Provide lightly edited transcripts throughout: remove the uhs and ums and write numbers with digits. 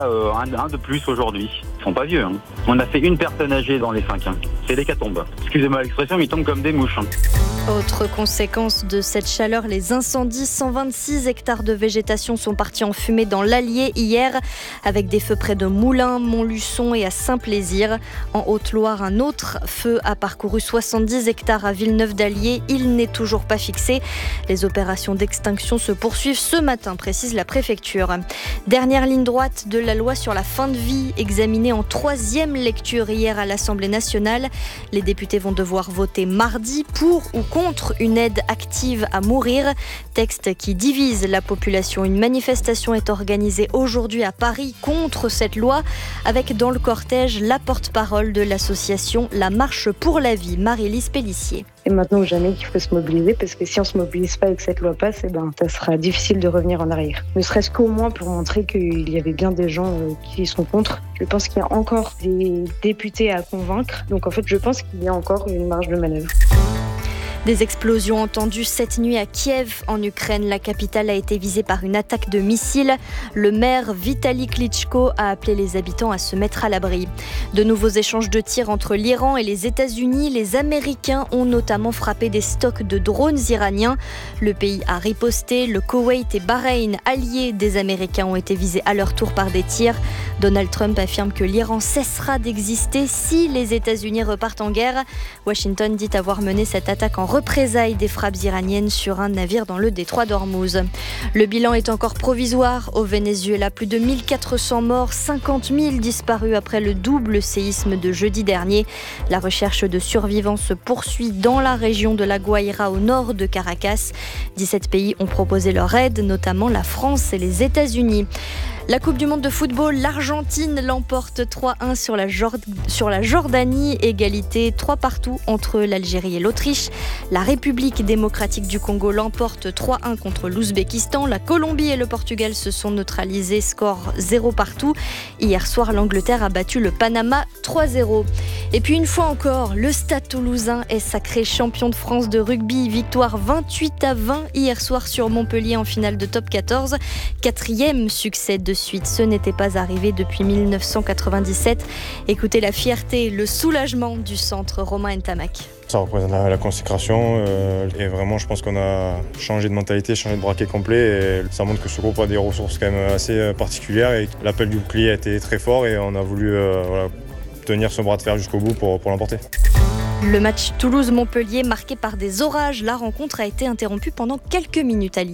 Un de plus aujourd'hui. Ils sont pas vieux. On a fait une personne âgée dans les 5. C'est l'hécatombe. Excusez-moi l'expression, mais ils tombent comme des mouches. Autre conséquence de cette chaleur, les incendies. 126 hectares de végétation sont partis en fumée dans l'Allier hier, avec des feux près de Moulins, Montluçon et à Saint-Plaisir. En Haute-Loire, un autre feu a parcouru 70 hectares à Villeneuve-d'Allier. Il n'est toujours pas fixé. Les opérations d'extinction se poursuivent ce matin, précise la préfecture. Dernière ligne droite de la loi sur la fin de vie, examinée en 3e lecture hier à l'Assemblée nationale. Les députés vont devoir voter mardi pour ou contre une aide active à mourir. Texte qui divise la population. Une manifestation est organisée aujourd'hui à Paris contre cette loi, avec dans le cortège la porte-parole de l'association La Marche pour la Vie, Marie-Lise Pellissier. Et maintenant ou jamais qu'il faut se mobiliser, parce que si on ne se mobilise pas et que cette loi passe, ça sera difficile de revenir en arrière. Ne serait-ce qu'au moins pour montrer qu'il y avait bien des gens qui sont contre. Je pense qu'il y a encore des députés à convaincre. Donc en fait, je pense qu'il y a encore une marge de manœuvre. Des explosions entendues cette nuit à Kiev, en Ukraine. La capitale a été visée par une attaque de missiles. Le maire Vitali Klitschko a appelé les habitants à se mettre à l'abri. De nouveaux échanges de tirs entre l'Iran et les États-Unis. Les Américains ont notamment frappé des stocks de drones iraniens. Le pays a riposté. Le Koweït et Bahreïn, alliés des Américains, ont été visés à leur tour par des tirs. Donald Trump affirme que l'Iran cessera d'exister si les États-Unis repartent en guerre. Washington dit avoir mené cette attaque en représailles des frappes iraniennes sur un navire dans le détroit d'Ormuz. Le bilan est encore provisoire au Venezuela. Plus de 1400 morts, 50 000 disparus après le double séisme de jeudi dernier. La recherche de survivants se poursuit dans la région de La Guaira au nord de Caracas. 17 pays ont proposé leur aide, notamment la France et les États-Unis. La Coupe du Monde de football, l'Argentine l'emporte 3-1 sur la Jordanie. Égalité 3-3 entre l'Algérie et l'Autriche. La République démocratique du Congo l'emporte 3-1 contre l'Ouzbékistan. La Colombie et le Portugal se sont neutralisés, score 0-0. Hier soir, l'Angleterre a battu le Panama 3-0. Et puis une fois encore, le Stade Toulousain est sacré champion de France de rugby. Victoire 28-20 hier soir sur Montpellier en finale de top 14. 4e succès de suite. Ce n'était pas arrivé depuis 1997. Écoutez la fierté, le soulagement du centre Romain Ntamak. Ça représente la consécration et vraiment je pense qu'on a changé de mentalité, changé de braquet complet et ça montre que ce groupe a des ressources quand même assez particulières et l'appel du bouclier a été très fort et on a voulu tenir ce bras de fer jusqu'au bout pour l'emporter. Le match Toulouse-Montpellier marqué par des orages, la rencontre a été interrompue pendant quelques minutes, Ali.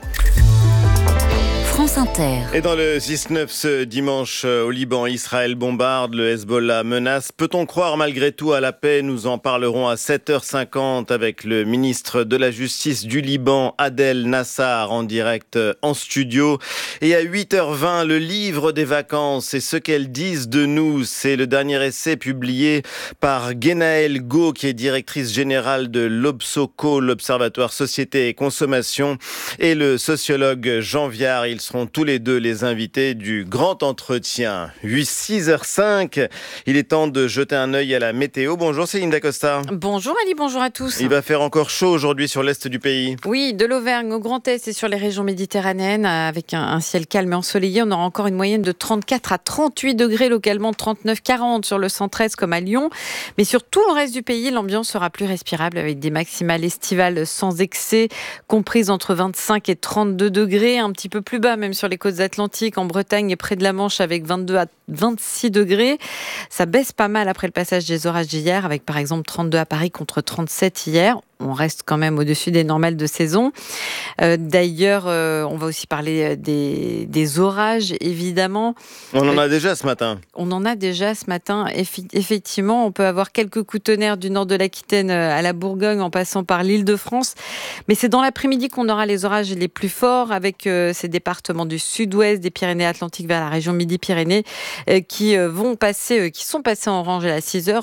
France Inter. Et dans le 6-9 ce dimanche au Liban, Israël bombarde, le Hezbollah menace. Peut-on croire malgré tout à la paix ? Nous en parlerons à 7h50 avec le ministre de la Justice du Liban, Adel Nassar, en direct en studio. Et à 8h20, le livre des vacances et ce qu'elles disent de nous. C'est le dernier essai publié par Guénaëlle Go, qui est directrice générale de l'Obsoco, l'Observatoire Société et Consommation, et le sociologue Jean Viard. Ils seront tous les deux les invités du grand entretien. 6h05, il est temps de jeter un œil à la météo. Bonjour Céline Dacosta. Bonjour Ali, bonjour à tous. Il va faire encore chaud aujourd'hui sur l'est du pays. Oui, de l'Auvergne au Grand Est et sur les régions méditerranéennes avec un ciel calme et ensoleillé. On aura encore une moyenne de 34 à 38 degrés, localement 39-40 sur le centre-est comme à Lyon. Mais sur tout le reste du pays, l'ambiance sera plus respirable avec des maximales estivales sans excès, comprises entre 25 et 32 degrés, un petit peu plus bas même sur les côtes atlantiques, en Bretagne et près de la Manche avec 22 à 26 degrés. Ça baisse pas mal après le passage des orages d'hier avec par exemple 32 à Paris contre 37 hier. On reste quand même au-dessus des normales de saison. D'ailleurs, on va aussi parler des orages, évidemment. On en a déjà ce matin. On en a déjà ce matin. Effectivement, on peut avoir quelques coups de tonnerre du nord de l'Aquitaine à la Bourgogne en passant par l'Île-de-France. Mais c'est dans l'après-midi qu'on aura les orages les plus forts avec ces départements du sud-ouest, des Pyrénées-Atlantiques vers la région Midi-Pyrénées qui sont passés en orange à 6 heures.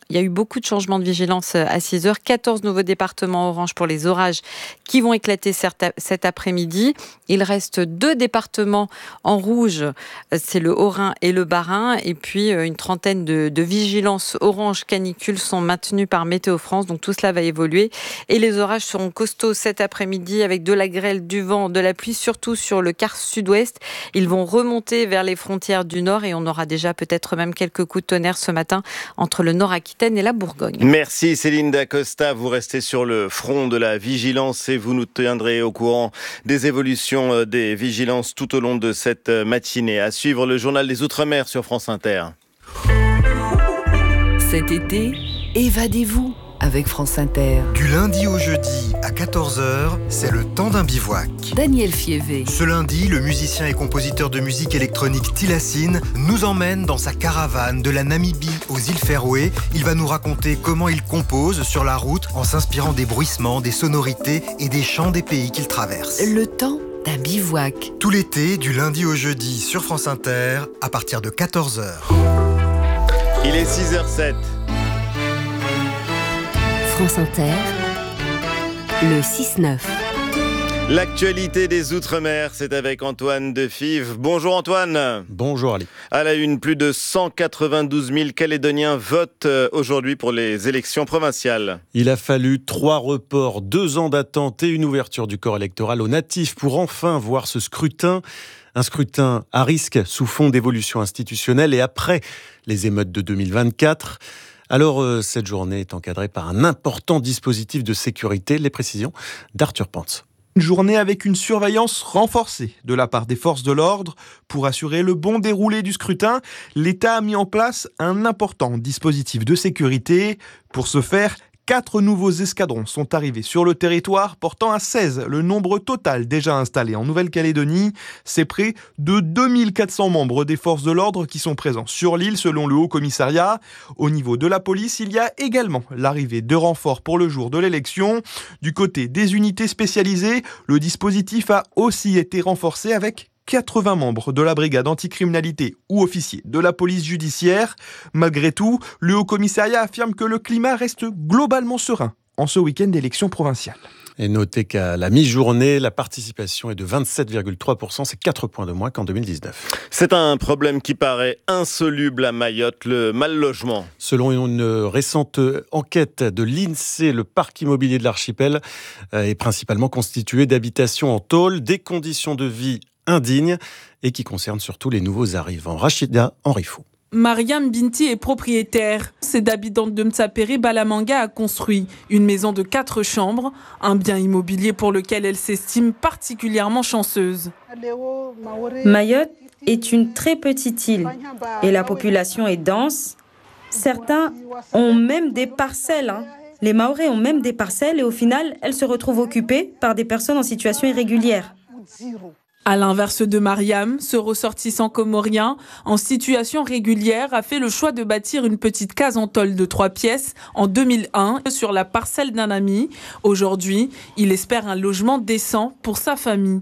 Il y a eu beaucoup de changements de vigilance à 6 heures. 14 nouveaux départements orange pour les orages qui vont éclater cet après-midi. Il reste 2 départements en rouge, c'est le Haut-Rhin et le Bas-Rhin. Et puis une trentaine de vigilances orange canicule sont maintenues par Météo France. Donc tout cela va évoluer. Et les orages seront costauds cet après-midi avec de la grêle, du vent, de la pluie, surtout sur le quart sud-ouest. Ils vont remonter vers les frontières du nord et on aura déjà peut-être même quelques coups de tonnerre ce matin entre le Nord-Aquitaine et la Bourgogne. Merci Céline Dacosta. Vous restez sur le front de la vigilance et vous nous tiendrez au courant des évolutions des vigilances tout au long de cette matinée. À suivre le journal des Outre-mer sur France Inter. Cet été, évadez-vous avec France Inter. Du lundi au jeudi à 14h, c'est le temps d'un bivouac. Daniel Fievé. Ce lundi, le musicien et compositeur de musique électronique Tilassine nous emmène dans sa caravane de la Namibie aux îles Féroé. Il va nous raconter comment il compose sur la route en s'inspirant des bruissements, des sonorités et des chants des pays qu'il traverse. Le temps d'un bivouac. Tout l'été, du lundi au jeudi sur France Inter, à partir de 14h. Il est 6h07. France Inter, le 6-9. L'actualité des Outre-mer, c'est avec Antoine Defive. Bonjour Antoine. Bonjour Ali. À la une, plus de 192 000 Calédoniens votent aujourd'hui pour les élections provinciales. Il a fallu 3 reports, 2 ans d'attente et une ouverture du corps électoral aux natifs pour enfin voir ce scrutin. Un scrutin à risque sous fond d'évolution institutionnelle et après les émeutes de 2024. Alors, cette journée est encadrée par un important dispositif de sécurité. Les précisions d'Arthur Pantz. Une journée avec une surveillance renforcée de la part des forces de l'ordre. Pour assurer le bon déroulé du scrutin, l'État a mis en place un important dispositif de sécurité. Pour ce faire, 4 nouveaux escadrons sont arrivés sur le territoire, portant à 16 le nombre total déjà installé en Nouvelle-Calédonie. C'est près de 2400 membres des forces de l'ordre qui sont présents sur l'île selon le Haut-Commissariat. Au niveau de la police, il y a également l'arrivée de renforts pour le jour de l'élection. Du côté des unités spécialisées, le dispositif a aussi été renforcé avec 80 membres de la brigade anticriminalité ou officiers de la police judiciaire. Malgré tout, le Haut-Commissariat affirme que le climat reste globalement serein en ce week-end d'élections provinciales. Et notez qu'à la mi-journée, la participation est de 27,3%, c'est 4 points de moins qu'en 2019. C'est un problème qui paraît insoluble à Mayotte, le mal-logement. Selon une récente enquête de l'INSEE, le parc immobilier de l'archipel est principalement constitué d'habitations en tôle, des conditions de vie indignes et qui concernent surtout les nouveaux arrivants. Rachida Henrifou. Mariam Binti est propriétaire. Cette habitante de Mtsaperi, Balamanga, a construit une maison de 4 chambres, un bien immobilier pour lequel elle s'estime particulièrement chanceuse. Mayotte est une très petite île et la population est dense. Certains ont même des parcelles. Les Mahorais ont même des parcelles et au final, elles se retrouvent occupées par des personnes en situation irrégulière. À l'inverse de Mariam, ce ressortissant comorien, en situation régulière, a fait le choix de bâtir une petite case en tôle de 3 pièces en 2001 sur la parcelle d'un ami. Aujourd'hui, il espère un logement décent pour sa famille.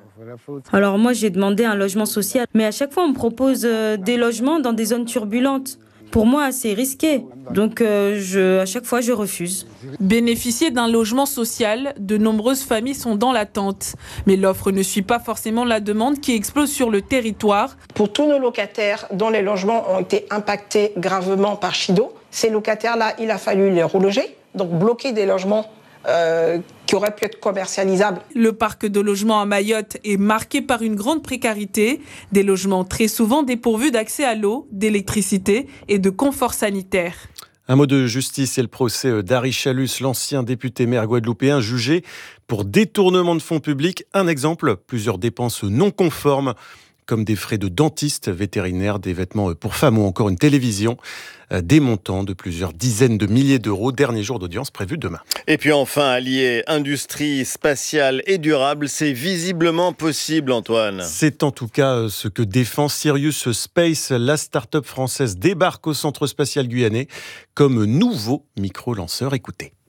Alors moi, j'ai demandé un logement social, mais à chaque fois, on me propose des logements dans des zones turbulentes. Pour moi, c'est risqué. Donc, à chaque fois, je refuse. Bénéficier d'un logement social, de nombreuses familles sont dans l'attente. Mais l'offre ne suit pas forcément la demande qui explose sur le territoire. Pour tous nos locataires dont les logements ont été impactés gravement par Chido, ces locataires-là, il a fallu les reloger, donc bloquer des logements qui auraient pu être commercialisables. Le parc de logements à Mayotte est marqué par une grande précarité, des logements très souvent dépourvus d'accès à l'eau, d'électricité et de confort sanitaire. Un mot de justice et le procès d'Harry Chalus, l'ancien député maire guadeloupéen, jugé pour détournement de fonds publics. Un exemple, plusieurs dépenses non conformes, comme des frais de dentiste, vétérinaire, des vêtements pour femmes ou encore une télévision. Des montants de plusieurs dizaines de milliers d'euros. Dernier jour d'audience prévu demain. Et puis enfin, allier industrie spatiale et durable, c'est visiblement possible, Antoine. C'est en tout cas ce que défend Sirius Space. La start-up française débarque au centre spatial guyanais comme nouveau micro-lanceur. Écoutez.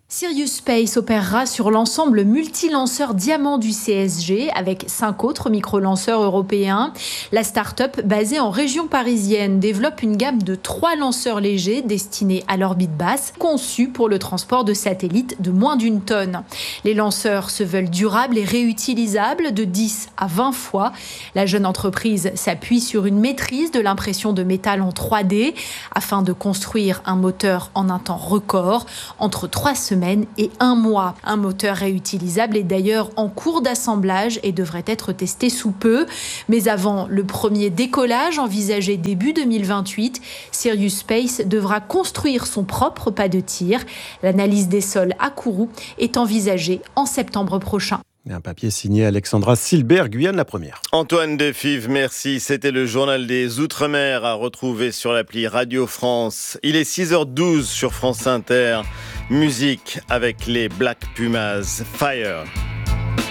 Sirius Space opérera sur l'ensemble multi-lanceur Diamant du CSG avec 5 autres micro-lanceurs européens. La start-up, basée en région parisienne, développe une gamme de 3 lanceurs légers destinés à l'orbite basse, conçus pour le transport de satellites de moins d'1 tonne. Les lanceurs se veulent durables et réutilisables de 10 à 20 fois. La jeune entreprise s'appuie sur une maîtrise de l'impression de métal en 3D afin de construire un moteur en un temps record, entre 3 semaines et 1 mois. Un moteur réutilisable est d'ailleurs en cours d'assemblage et devrait être testé sous peu. Mais avant le premier décollage envisagé début 2028, Sirius Space devra construire son propre pas de tir. L'analyse des sols à Kourou est envisagée en septembre prochain. Et un papier signé Alexandra Silbert, Guyane la première. Antoine Defive, merci. C'était le journal des Outre-mer à retrouver sur l'appli Radio France. Il est 6h12 sur France Inter. Musique avec les Black Pumas. Fire.